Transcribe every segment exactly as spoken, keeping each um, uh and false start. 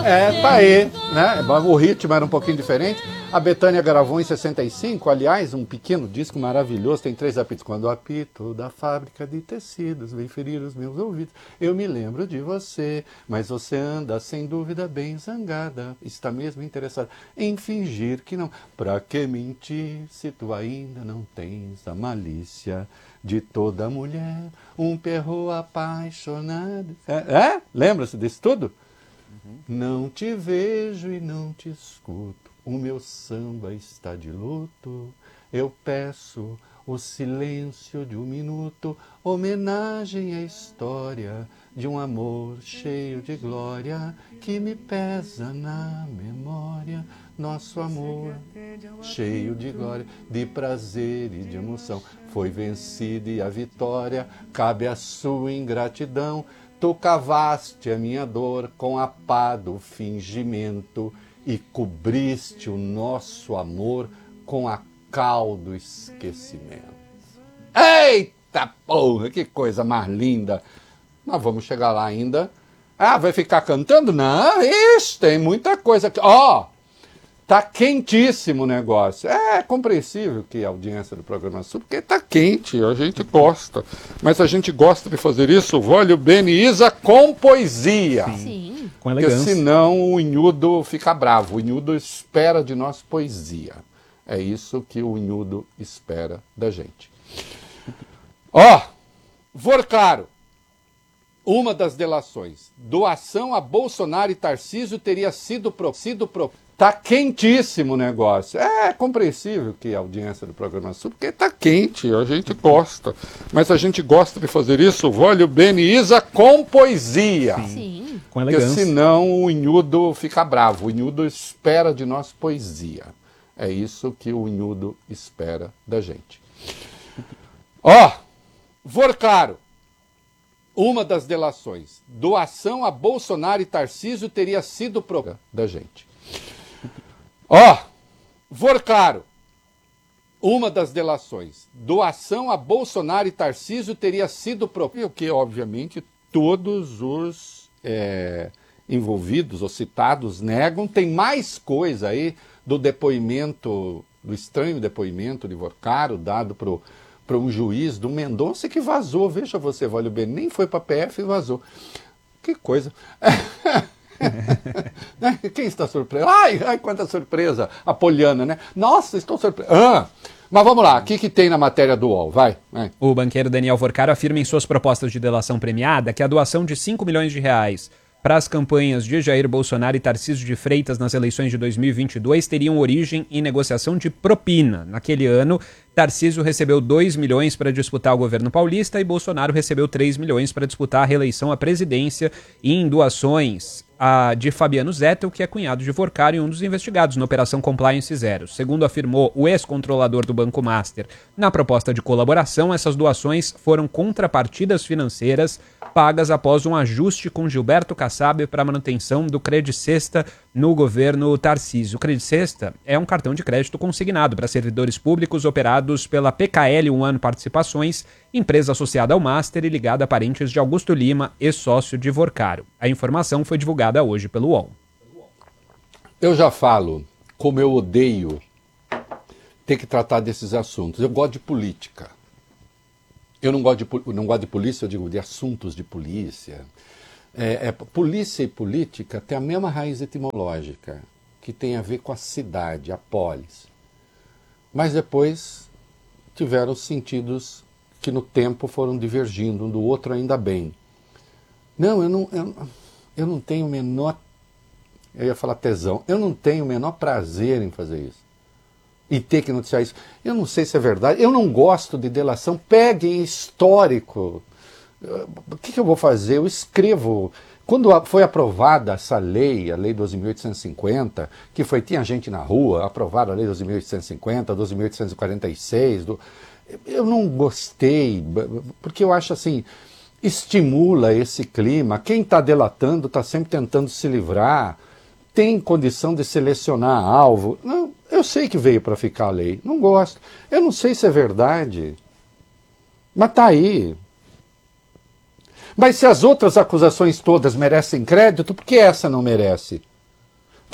É, tá aí, né? O ritmo era um pouquinho diferente. A Bethânia gravou em sessenta e cinco, aliás, um pequeno disco maravilhoso, tem três apitos. Quando o apito da fábrica de tecidos vem ferir os meus ouvidos, eu me lembro de você, mas você anda sem dúvida bem zangada, está mesmo interessada em fingir que não. Pra que mentir se tu ainda não tens a malícia de toda mulher, um perro apaixonado. É? é? Lembra-se disso tudo? Uhum. Não te vejo e não te escuto. O meu samba está de luto, eu peço o silêncio de um minuto, homenagem à história de um amor cheio de glória que me pesa na memória. Nosso amor cheio de glória, de prazer e de emoção, foi vencido e a vitória cabe à sua ingratidão. Tu cavaste a minha dor com a pá do fingimento e cobriste o nosso amor com a cal do esquecimento. Eita porra, que coisa mais linda! Nós vamos chegar lá ainda. Ah, vai ficar cantando? Não, isso, tem muita coisa. Ó, oh, tá quentíssimo o negócio. É compreensível que a audiência do programa Sul, porque tá quente, a gente gosta. Mas a gente gosta de fazer isso, Vólio Bene e Isa, com poesia. Sim. Sim. Com elegância. Porque senão o Inhudo fica bravo. O Inhudo espera de nós poesia. É isso que o Inhudo espera da gente. Ó, oh, Vorcaro. Uma das delações. Doação a Bolsonaro e Tarcísio teria sido pro, sido pro, tá quentíssimo o negócio. É compreensível que a audiência do programa Sul, porque tá quente, a gente gosta. Mas a gente gosta de fazer isso, Vólio Bene e Isa, com poesia. Sim. Sim. Com elegância. Porque senão o Inhudo fica bravo. O Inhudo espera de nós poesia. É isso que o Inhudo espera da gente. Ó, oh, Vorcaro. Uma das delações. Doação a Bolsonaro e Tarcísio teria sido pro... da gente. Ó, oh, Vorcaro. Uma das delações. Doação a Bolsonaro e Tarcísio teria sido pro... o que, obviamente, todos os é, envolvidos ou citados negam. Tem mais coisa aí do depoimento, do estranho depoimento de Vorcaro dado pro para um juiz do Mendonça que vazou. Veja você, Vólio Bene, nem foi para a P F e vazou. Que coisa. Quem está surpreso? Ai, ai, quanta surpresa. A Poliana, né? Nossa, estou surpreso. Ah, mas vamos lá, o que, que tem na matéria do U O L? Vai, vai. O banqueiro Daniel Vorcaro afirma em suas propostas de delação premiada que a doação de cinco milhões de reais para as campanhas de Jair Bolsonaro e Tarcísio de Freitas nas eleições de dois mil e vinte e dois teriam origem em negociação de propina. Naquele ano, Tarcísio recebeu dois milhões para disputar o governo paulista e Bolsonaro recebeu três milhões para disputar a reeleição à presidência em doações a, de Fabiano Zettel, que é cunhado de Vorcaro e um dos investigados na Operação Compliance Zero. Segundo afirmou o ex-controlador do Banco Master, na proposta de colaboração, essas doações foram contrapartidas financeiras pagas após um ajuste com Gilberto Kassab para a manutenção do Credicesta no governo Tarcísio. O Credicesta é um cartão de crédito consignado para servidores públicos operados pela P K L One Participações, empresa associada ao Master e ligada a parentes de Augusto Lima, ex-sócio de Vorcaro. A informação foi divulgada hoje pelo U O L. Eu já falo como eu odeio ter que tratar desses assuntos. Eu gosto de política. Eu não gosto de, não gosto de polícia, eu digo de assuntos de polícia. É, é, polícia e política têm a mesma raiz etimológica, que tem a ver com a cidade, a polis. Mas depois tiveram sentidos que no tempo foram divergindo um do outro, ainda bem. Não, eu não, eu, eu não tenho o menor, eu ia falar tesão, eu não tenho o menor prazer em fazer isso. E ter que noticiar isso. Eu não sei se é verdade, eu não gosto de delação. Peguem histórico. O que, que eu vou fazer? Eu escrevo. Quando foi aprovada essa lei, a Lei doze mil oitocentos e cinquenta, que foi, tinha gente na rua, aprovada a Lei doze mil oitocentos e cinquenta, doze mil oitocentos e quarenta e seis, do, eu não gostei, porque eu acho assim, estimula esse clima. Quem está delatando está sempre tentando se livrar, tem condição de selecionar alvo. Não, eu sei que veio para ficar a lei, não gosto. Eu não sei se é verdade, mas está aí. Mas se as outras acusações todas merecem crédito, por que essa não merece?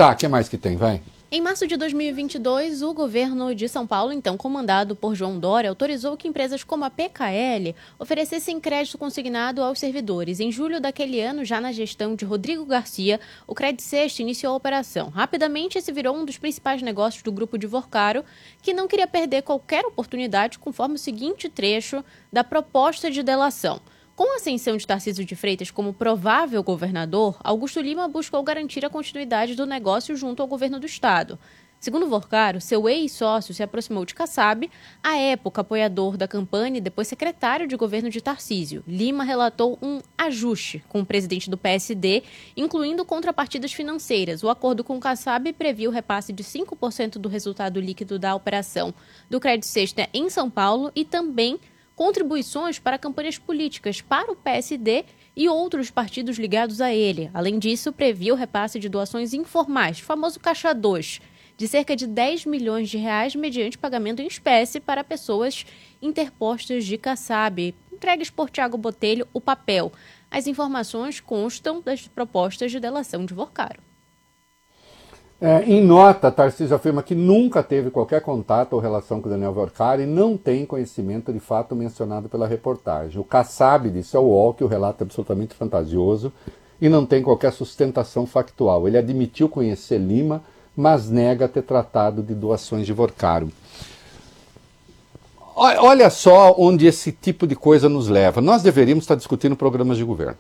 Tá, o que mais que tem, vai? Em março de dois mil e vinte e dois, o governo de São Paulo, então comandado por João Dória, autorizou que empresas como a P K L oferecessem crédito consignado aos servidores. Em julho daquele ano, já na gestão de Rodrigo Garcia, o Credit Sexta iniciou a operação. Rapidamente, esse virou um dos principais negócios do grupo de Vorcaro, que não queria perder qualquer oportunidade, conforme o seguinte trecho da proposta de delação. Com a ascensão de Tarcísio de Freitas como provável governador, Augusto Lima buscou garantir a continuidade do negócio junto ao governo do estado. Segundo Vorcaro, seu ex-sócio se aproximou de Kassab, à época apoiador da campanha e depois secretário de governo de Tarcísio. Lima relatou um ajuste com o presidente do P S D, incluindo contrapartidas financeiras. O acordo com Kassab previa o repasse de cinco por cento do resultado líquido da operação do Credit Sexta em São Paulo e também contribuições para campanhas políticas para o P S D e outros partidos ligados a ele. Além disso, previa o repasse de doações informais, o famoso Caixa dois, de cerca de dez milhões de reais mediante pagamento em espécie para pessoas interpostas de Kassab. Entregues por Thiago Botelho, o papel. As informações constam das propostas de delação de Vorcaro. É, em nota, Tarcísio afirma que nunca teve qualquer contato ou relação com Daniel Vorcaro e não tem conhecimento de fato mencionado pela reportagem. O Kassab disse ao U O L que o relato é absolutamente fantasioso e não tem qualquer sustentação factual. Ele admitiu conhecer Lima, mas nega ter tratado de doações de Vorcaro. Olha só onde esse tipo de coisa nos leva. Nós deveríamos estar discutindo programas de governo.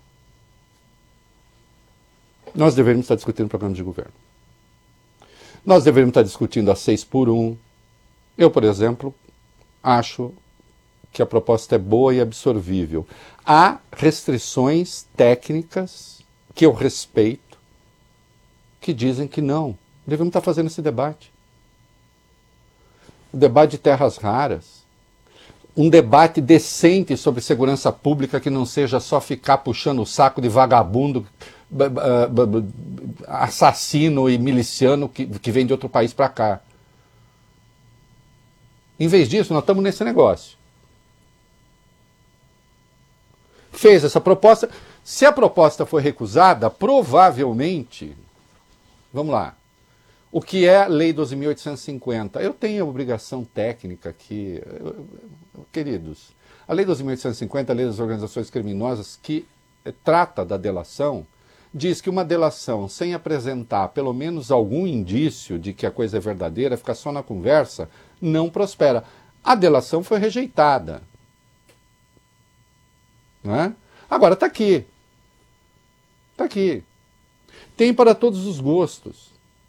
Nós deveríamos estar discutindo programas de governo. Nós deveríamos estar discutindo a seis por um. Eu, por exemplo, acho que a proposta é boa e absorvível. Há restrições técnicas que eu respeito, que dizem que não. Devemos estar fazendo esse debate. O debate de terras raras. Um debate decente sobre segurança pública que não seja só ficar puxando o saco de vagabundo, assassino e miliciano que, que vem de outro país para cá. Em vez disso, nós estamos nesse negócio. Fez essa proposta. Se a proposta foi recusada, provavelmente, vamos lá, o que é a Lei doze mil oitocentos e cinquenta? Eu tenho a obrigação técnica aqui, queridos. A Lei doze mil oitocentos e cinquenta, a Lei das Organizações Criminosas, que trata da delação, diz que uma delação sem apresentar pelo menos algum indício de que a coisa é verdadeira, ficar só na conversa, não prospera. A delação foi rejeitada. Não é? Agora está aqui. Está aqui. Tem para todos os gostos.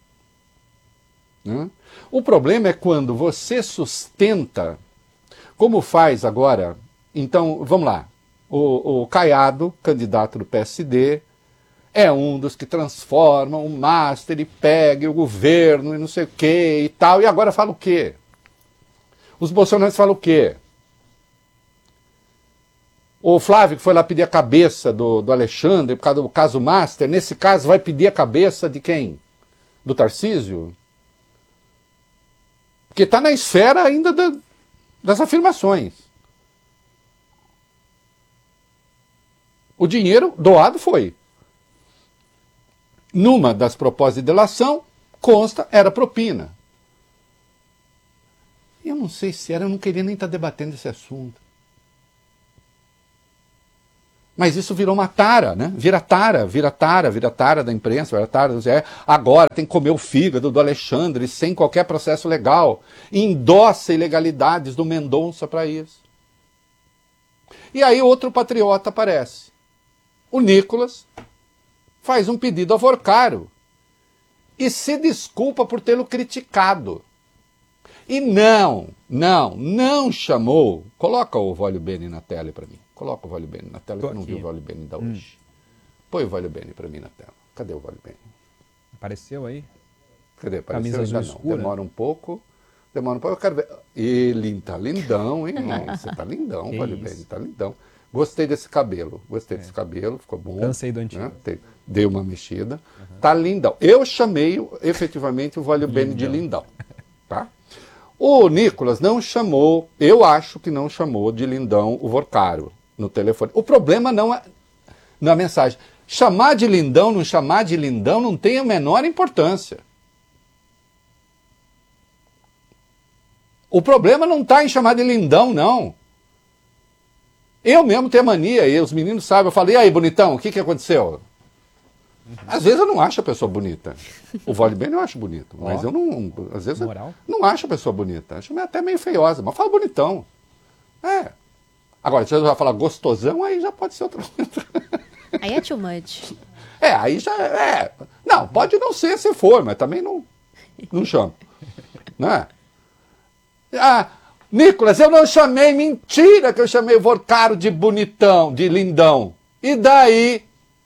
Né? O problema é quando você sustenta, como faz agora. Então, vamos lá. O, o Caiado, candidato do P S D, é um dos que transformam o Master e pega o governo e não sei o que e tal. E agora fala o quê? Os bolsonaristas falam o quê? O Flávio, que foi lá pedir a cabeça do, do Alexandre por causa do caso Master, nesse caso vai pedir a cabeça de quem? Do Tarcísio? Porque está na esfera ainda da, das afirmações. O dinheiro doado foi. Numa das propostas de delação, consta, era propina. Eu não sei se era, eu não queria nem estar debatendo esse assunto. Mas isso virou uma tara, né? Vira tara, vira tara, vira tara da imprensa, vira tara do Zé. Agora tem que comer o fígado do Alexandre sem qualquer processo legal. Endossa ilegalidades do Mendonça para isso. E aí outro patriota aparece. O Nicolas faz um pedido a Vorcaro e se desculpa por tê-lo criticado. E não, não, não chamou. Coloca o Vólio Bene na tela para mim. Coloca o Vólio Bene na tela, que eu não vi o Vólio Bene da hoje. Hum. Põe o Vólio Bene para mim na tela. Cadê o Vólio Bene? Apareceu aí? Cadê? Apareceu ainda não. Escura. Demora um pouco. Demora um pouco. Eu quero ver. Ele tá lindão, hein? Você tá lindão, Vólio Bene, tá lindão. Gostei desse cabelo. Gostei é. desse cabelo, ficou bom. Cansei do antigo. Né? Dei uma mexida. Uhum. Tá lindão. Eu chamei efetivamente o Vólio Bene de lindão. Tá? O Nicolas não chamou, eu acho que não chamou de lindão o Vorcaro no telefone. O problema não é na mensagem. Chamar de lindão, não chamar de lindão, não tem a menor importância. O problema não está em chamar de lindão, não. Eu mesmo tenho mania, e os meninos sabem, eu falei, e aí, bonitão, o que, que aconteceu? Uhum. Às vezes eu não acho a pessoa bonita. O Valdemar eu acho bonito, oh. mas eu não, às vezes eu não acho a pessoa bonita. Acho até meio feiosa, mas fala bonitão. É. Agora, se você vai falar gostosão, aí já pode ser outra coisa. Aí é too much. É, aí já é. Não, pode não ser se for, mas também não, não chama. Né? Ah, Nicolas, eu não chamei, mentira que eu chamei o Vorcaro de bonitão, de lindão. E daí?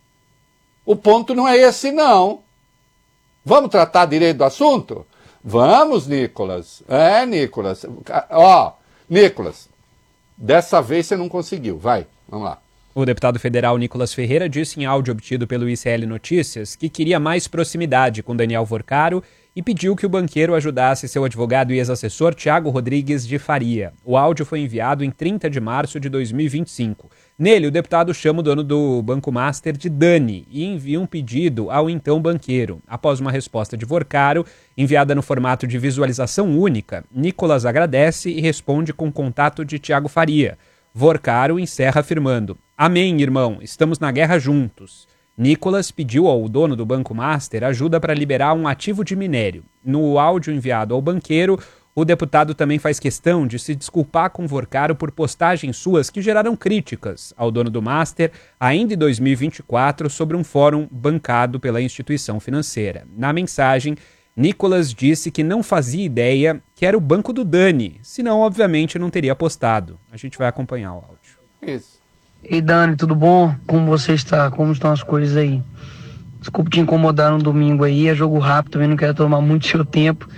O ponto não é esse, não. Vamos tratar direito do assunto? Vamos, Nicolas. É, Nicolas. Ó, Nicolas, dessa vez você não conseguiu. Vai, vamos lá. O deputado federal Nicolas Ferreira disse em áudio obtido pelo I C L Notícias que queria mais proximidade com Daniel Vorcaro e pediu que o banqueiro ajudasse seu advogado e ex-assessor Tiago Rodrigues de Faria. O áudio foi enviado em trinta de março de dois mil e vinte e cinco. Nele, o deputado chama o dono do Banco Master de Dani e envia um pedido ao então banqueiro. Após uma resposta de Vorcaro, enviada no formato de visualização única, Nicolas agradece e responde com contato de Tiago Faria. Vorcaro encerra afirmando: "Amém, irmão, estamos na guerra juntos." Nicolas pediu ao dono do Banco Master ajuda para liberar um ativo de minério. No áudio enviado ao banqueiro, o deputado também faz questão de se desculpar com Vorcaro por postagens suas que geraram críticas ao dono do Master ainda em dois mil e vinte e quatro sobre um fórum bancado pela instituição financeira. Na mensagem, Nicolas disse que não fazia ideia que era o banco do Dani, senão, obviamente, não teria postado. A gente vai acompanhar o áudio. Isso. Ei, Dani, tudo bom? Como você está? Como estão as coisas aí? Desculpa te incomodar no domingo aí, é jogo rápido, também não quero tomar muito seu tempo.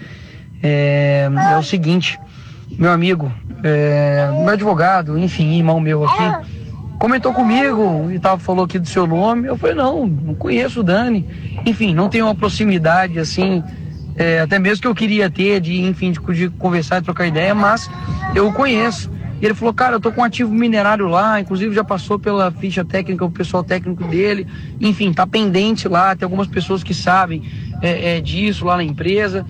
É, é o seguinte, meu amigo, é, meu advogado, enfim, irmão meu aqui, comentou comigo e tal, falou aqui do seu nome. Eu falei, não, não conheço o Dani. Enfim, não tenho uma proximidade assim, é, até mesmo que eu queria ter, de, enfim, de, de conversar e trocar ideia, mas eu o conheço. E ele falou, cara, eu tô com um ativo minerário lá, inclusive já passou pela ficha técnica, o pessoal técnico dele, enfim, tá pendente lá, tem algumas pessoas que sabem é, é, disso lá na empresa.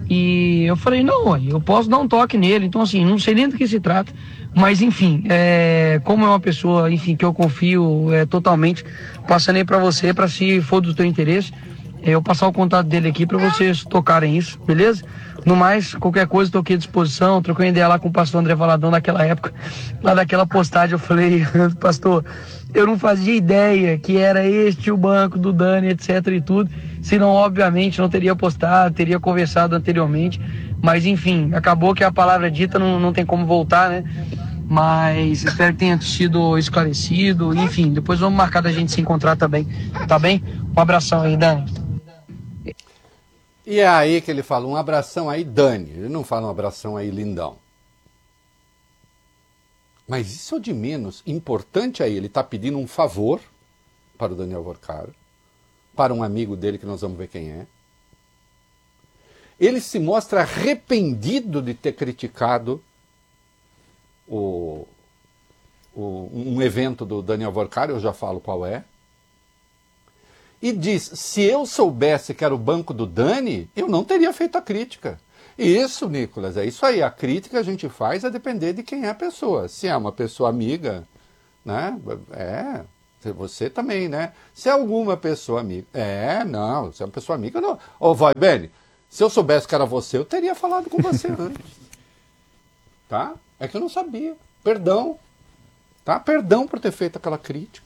E eu falei, não, eu posso dar um toque nele, então assim, não sei nem do que se trata, mas enfim, é, como é uma pessoa, enfim, que eu confio é, totalmente, passando aí pra você, pra se for do teu interesse, é, eu passar o contato dele aqui pra vocês tocarem isso, beleza? No mais, qualquer coisa, estou aqui à disposição. Troquei ideia lá com o pastor André Valadão naquela época, lá daquela postagem, eu falei, pastor, eu não fazia ideia que era este o banco do Dani, etc e tudo, senão, obviamente, não teria postado, teria conversado anteriormente, mas, enfim, acabou que a palavra dita não, não tem como voltar, né? Mas espero que tenha sido esclarecido, enfim, depois vamos marcar da gente se encontrar também, tá bem? Um abração aí, Dani. E é aí que ele fala, um abração aí, Dani. Ele não fala um abração aí, lindão. Mas isso é o de menos. Importante aí, ele está pedindo um favor para o Daniel Vorcaro, para um amigo dele que nós vamos ver quem é. Ele se mostra arrependido de ter criticado o, o, um evento do Daniel Vorcaro, eu já falo qual é. E diz, se eu soubesse que era o banco do Dani, eu não teria feito a crítica. Isso, Nicolas, é isso aí. A crítica a gente faz a depender de quem é a pessoa. Se é uma pessoa amiga, né? É, você também, né? Se é alguma pessoa amiga, é, não, se é uma pessoa amiga, não. Ô, vai, Beni, se eu soubesse que era você, eu teria falado com você antes. Tá? É que eu não sabia. Perdão. Tá? Perdão por ter feito aquela crítica.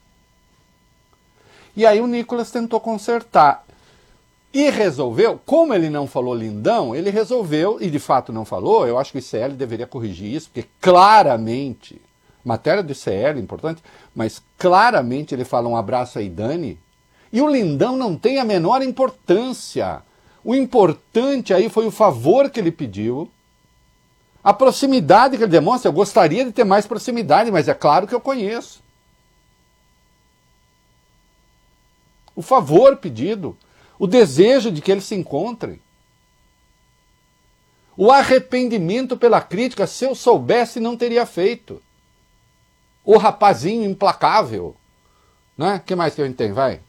E aí o Nicolas tentou consertar. E resolveu, como ele não falou lindão, ele resolveu, e de fato não falou, eu acho que o I C L deveria corrigir isso, porque claramente, matéria do I C L, importante, mas claramente ele fala um abraço aí, Dani, e o lindão não tem a menor importância. O importante aí foi o favor que ele pediu, a proximidade que ele demonstra. Eu gostaria de ter mais proximidade, mas é claro que eu conheço. O favor pedido, o desejo de que eles se encontrem, o arrependimento pela crítica, se eu soubesse não teria feito. O rapazinho implacável, Né? O que mais que a gente tem? Vai.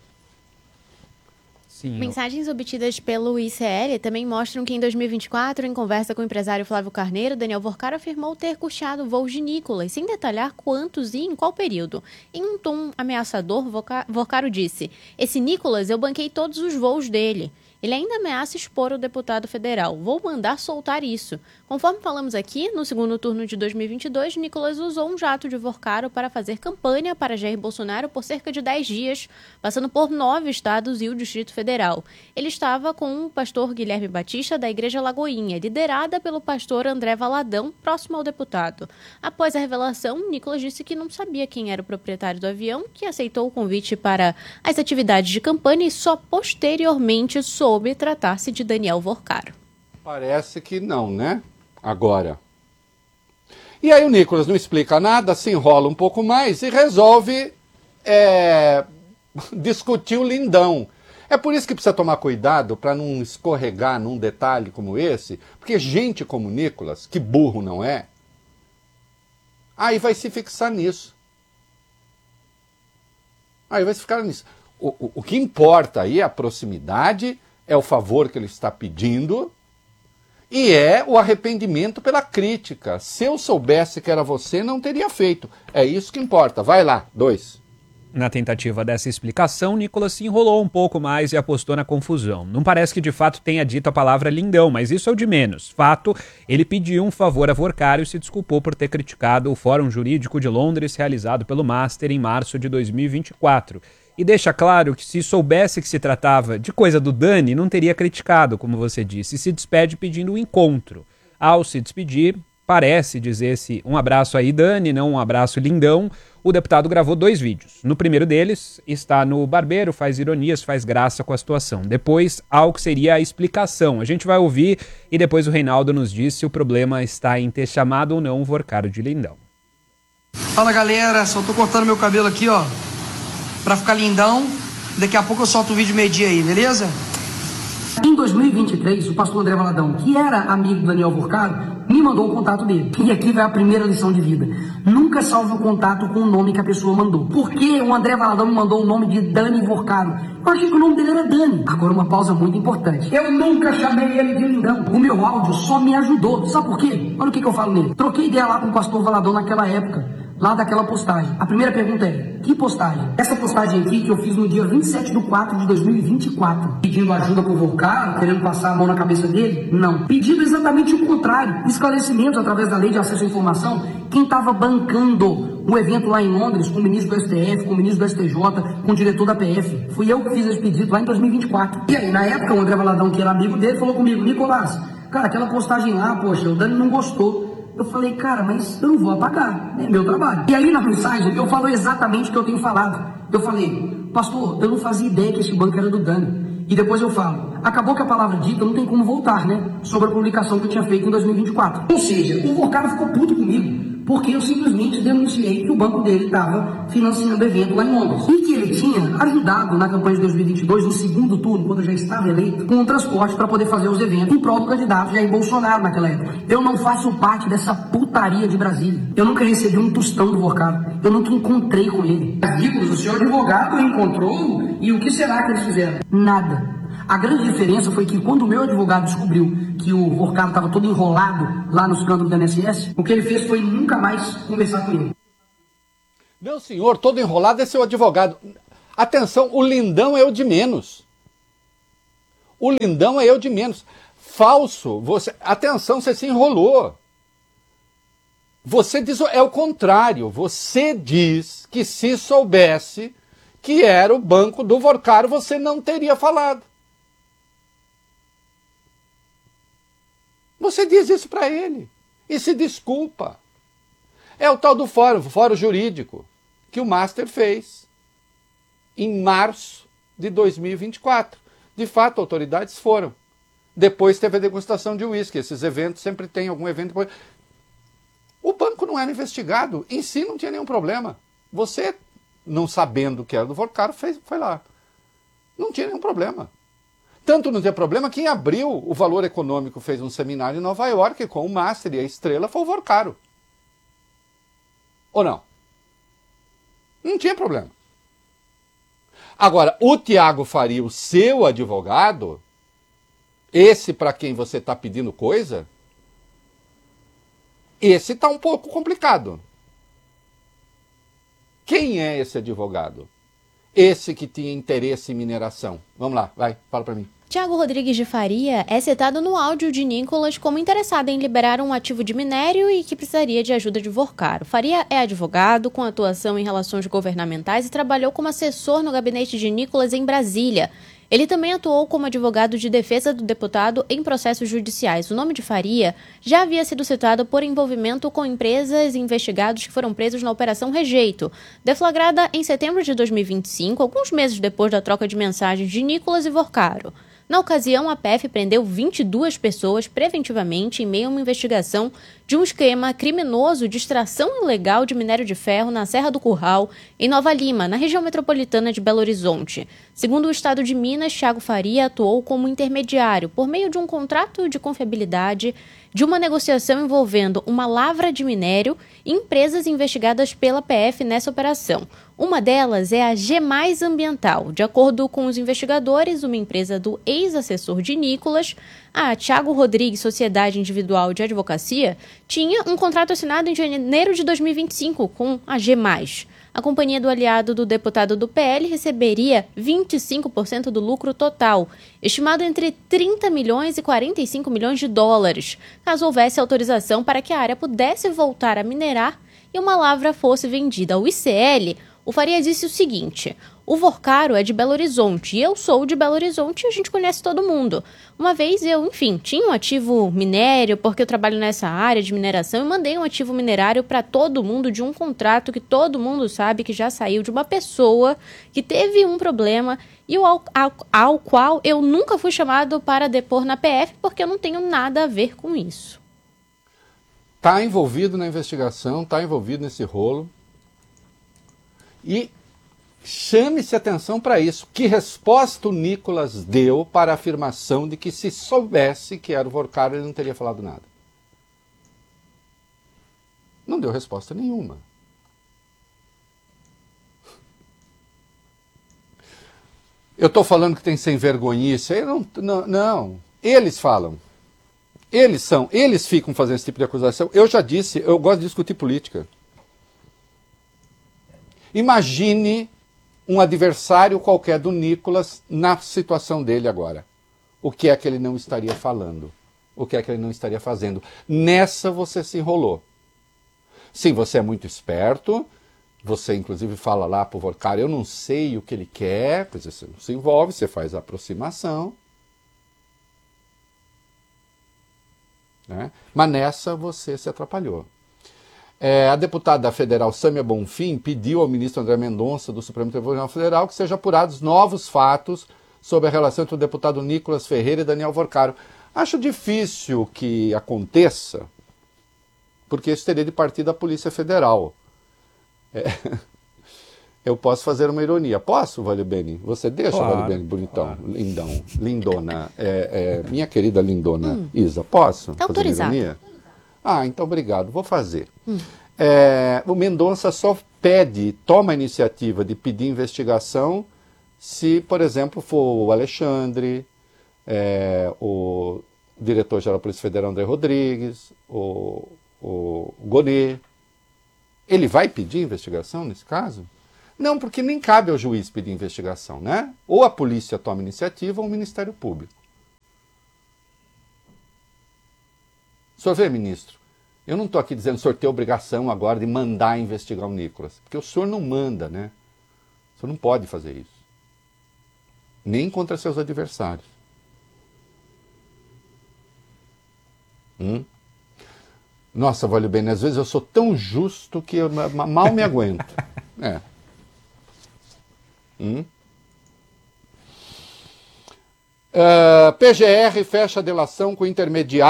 Sim, Mensagens obtidas pelo I C L também mostram que em dois mil e vinte e quatro, em conversa com o empresário Flávio Carneiro, Daniel Vorcaro afirmou ter custeado voos de Nicolas, sem detalhar quantos e em qual período. Em um tom ameaçador, Vorcaro disse: "Esse Nicolas, eu banquei todos os voos dele." Ele ainda ameaça expor o deputado federal. "Vou mandar soltar isso." Conforme falamos aqui, no segundo turno de dois mil e vinte e dois, Nicolas usou um jato de Vorcaro para fazer campanha para Jair Bolsonaro por cerca de dez dias, passando por nove estados e o Distrito Federal. Ele estava com o pastor Guilherme Batista, da Igreja Lagoinha, liderada pelo pastor André Valadão, próximo ao deputado. Após a revelação, Nicolas disse que não sabia quem era o proprietário do avião, que aceitou o convite para as atividades de campanha e só posteriormente soube tratar-se de Daniel Vorcaro. Parece que não, né? Agora. E aí o Nicolas não explica nada, se enrola um pouco mais e resolve é, discutir o lindão. É por isso que precisa tomar cuidado para não escorregar num detalhe como esse, porque gente como Nicolas, que burro não é, aí vai se fixar nisso. Aí vai se ficar nisso. O, o, o que importa aí é a proximidade, é o favor que ele está pedindo e é o arrependimento pela crítica. Se eu soubesse que era você, não teria feito. É isso que importa. Vai lá, dois. Na tentativa dessa explicação, Nicolas se enrolou um pouco mais e apostou na confusão. Não parece que de fato tenha dito a palavra lindão, mas isso é o de menos. Fato, ele pediu um favor a Vorcaro e se desculpou por ter criticado o Fórum Jurídico de Londres realizado pelo Master em março de dois mil e vinte e quatro. E deixa claro que se soubesse que se tratava de coisa do Dani, não teria criticado, como você disse, e se despede pedindo um encontro. Ao se despedir, parece dizer-se um abraço aí, Dani, não um abraço lindão. O deputado gravou dois vídeos. No primeiro deles, está no barbeiro, faz ironias, faz graça com a situação. Depois, algo que seria a explicação. A gente vai ouvir e depois o Reinaldo nos diz se o problema está em ter chamado ou não o Vorcaro de lindão. Fala, galera, só tô cortando meu cabelo aqui, ó, pra ficar lindão. Daqui a pouco eu solto o vídeo meio-dia aí, beleza? Em dois mil e vinte e três, o pastor André Valadão, que era amigo do Daniel Vorcaro, me mandou o contato dele. E aqui vai a primeira lição de vida. Nunca salve o contato com o nome que a pessoa mandou. Por que o André Valadão me mandou o nome de Dani Vorcaro? Eu achei que o nome dele era Dani. Agora uma pausa muito importante. Eu nunca chamei ele de lindão. O meu áudio só me ajudou. Sabe por quê? Olha o que, que eu falo nele. Troquei ideia lá com o pastor Valadão naquela época. Lá daquela postagem. A primeira pergunta é, que postagem? Essa postagem aqui que eu fiz no dia vinte e sete de quatro de dois mil e vinte e quatro. Pedindo ajuda pro Vorcaro, querendo passar a mão na cabeça dele? Não. Pedindo exatamente o contrário. Esclarecimentos através da lei de acesso à informação. Quem estava bancando o evento lá em Londres, com o ministro do S T F, com o ministro do S T J, com o diretor da P F. Fui eu que fiz esse pedido lá em dois mil e vinte e quatro. E aí, na época, o André Valadão, que era amigo dele, falou comigo, Nicolás, cara, aquela postagem lá, poxa, o Dani não gostou. Eu falei, cara, mas eu não vou apagar, é meu trabalho. E aí na mensagem eu falo exatamente o que eu tenho falado. Eu falei, pastor, eu não fazia ideia que esse banco era do Dani. E depois eu falo, acabou que a palavra dita não tem como voltar, né? Sobre a publicação que eu tinha feito em dois mil e vinte e quatro. Ou seja, o Vorcaro ficou puto comigo, porque eu simplesmente denunciei que o banco dele estava financiando evento lá em Londres. E que ele tinha ajudado na campanha de dois mil e vinte e dois, no segundo turno, quando eu já estava eleito, com o transporte para poder fazer os eventos em prol do candidato Jair Bolsonaro naquela época. Eu não faço parte dessa putaria de Brasília. Eu nunca recebi um tostão do Vorcaro. Eu nunca encontrei com ele. Nicolas, o senhor advogado encontrou e o que será que eles fizeram? Nada. A grande diferença foi que quando o meu advogado descobriu que o Vorcaro estava todo enrolado lá no escândalo da I N S S, o que ele fez foi nunca mais conversar com ele. Meu senhor, todo enrolado é seu advogado. Atenção, o lindão é o de menos. O lindão é o de menos. Falso, você... Atenção, você se enrolou. Você diz, é o contrário. Você diz que se soubesse que era o banco do Vorcaro, você não teria falado. Você diz isso para ele e se desculpa. É o tal do fórum, fórum jurídico, que o Master fez em março de dois mil e vinte e quatro. De fato, autoridades foram. Depois teve a degustação de uísque. Esses eventos sempre tem algum evento. O banco não era investigado. Em si não tinha nenhum problema. Você, não sabendo que era do Vorcaro, fez, foi lá. Não tinha nenhum problema. Tanto não tinha problema, quem abriu o Valor Econômico fez um seminário em Nova York com o Master e a estrela foi o Vorcaro. Ou não? Não tinha problema. Agora, o Tiago Faria, o seu advogado, esse para quem você está pedindo coisa, esse está um pouco complicado. Quem é esse advogado? Esse que tinha interesse em mineração. Vamos lá, vai, fala para mim. Tiago Rodrigues de Faria é citado no áudio de Nicolas como interessado em liberar um ativo de minério e que precisaria de ajuda de Vorcaro. Faria é advogado com atuação em relações governamentais e trabalhou como assessor no gabinete de Nicolas em Brasília. Ele também atuou como advogado de defesa do deputado em processos judiciais. O nome de Faria já havia sido citado por envolvimento com empresas e investigados que foram presos na Operação Rejeito, deflagrada em setembro de dois mil e vinte e cinco, alguns meses depois da troca de mensagens de Nicolas e Vorcaro. Na ocasião, a P F prendeu vinte e duas pessoas preventivamente em meio a uma investigação de um esquema criminoso de extração ilegal de minério de ferro na Serra do Curral, em Nova Lima, na região metropolitana de Belo Horizonte. Segundo o Estado de Minas, Tiago Faria atuou como intermediário por meio de um contrato de confiabilidade de uma negociação envolvendo uma lavra de minério e empresas investigadas pela P F nessa operação. Uma delas é a G mais Ambiental. De acordo com os investigadores, uma empresa do ex-assessor de Nicolas, a Tiago Rodrigues Sociedade Individual de Advocacia, tinha um contrato assinado em janeiro de dois mil e vinte e cinco com a G mais. A companhia do aliado do deputado do P L receberia vinte e cinco por cento do lucro total, estimado entre trinta milhões e quarenta e cinco milhões de dólares, caso houvesse autorização para que a área pudesse voltar a minerar e uma lavra fosse vendida ao I C L. O Faria disse o seguinte: o Vorcaro é de Belo Horizonte e eu sou de Belo Horizonte e a gente conhece todo mundo. Uma vez eu, enfim, tinha um ativo minério, porque eu trabalho nessa área de mineração, e mandei um ativo minerário para todo mundo de um contrato que todo mundo sabe que já saiu de uma pessoa que teve um problema e ao, ao, ao qual eu nunca fui chamado para depor na P F porque eu não tenho nada a ver com isso. Está envolvido na investigação, está envolvido nesse rolo. E chame-se atenção para isso. Que resposta o Nicolas deu para a afirmação de que se soubesse que era o Vorcaro, ele não teria falado nada? Não deu resposta nenhuma. Eu estou falando que tem sem vergonhice. Eu não, não, não. Eles falam. Eles são. Eles ficam fazendo esse tipo de acusação. Eu já disse, eu gosto de discutir política. Imagine um adversário qualquer do Nicolas na situação dele agora. O que é que ele não estaria falando? O que é que ele não estaria fazendo? Nessa você se enrolou. Sim, você é muito esperto, você inclusive fala lá para o Vorcaro, eu não sei o que ele quer, pois você não se envolve, você faz a aproximação. Né? Mas nessa você se atrapalhou. É, a deputada federal Sâmia Bonfim pediu ao ministro André Mendonça, do Supremo Tribunal Federal, que sejam apurados novos fatos sobre a relação entre o deputado Nicolas Ferreira e Daniel Vorcaro. Acho difícil que aconteça, porque isso teria de partir da Polícia Federal. É, eu posso fazer uma ironia. Posso, Vale Bene? Você deixa, claro, Vale Bene, bonitão, claro. lindão, lindona, é, é, minha querida lindona hum. Isa, posso tá fazer autorizado. uma ironia? Ah, então obrigado, vou fazer. Hum. É, o Mendonça só pede, toma a iniciativa de pedir investigação se, por exemplo, for o Alexandre, é, o diretor-geral da Polícia Federal André Rodrigues, o, o Gonê. Ele vai pedir investigação nesse caso? Não, porque nem cabe ao juiz pedir investigação, né? Ou a polícia toma iniciativa ou o Ministério Público. O senhor vê, ministro, eu não estou aqui dizendo que o senhor tem obrigação agora de mandar investigar o Nicolas, porque o senhor não manda, né? O senhor não pode fazer isso. Nem contra seus adversários. Hum? Nossa, Vale Bene, às vezes eu sou tão justo que eu mal me aguento. É. Hum? Uh, P G R fecha a delação com intermediário